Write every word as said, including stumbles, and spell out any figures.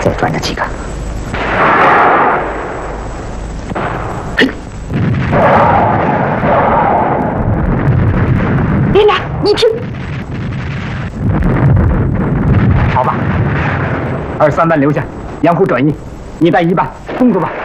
再转着几个。连长，你听，好吧，二三班留下，掩护转移，你带一班工作吧。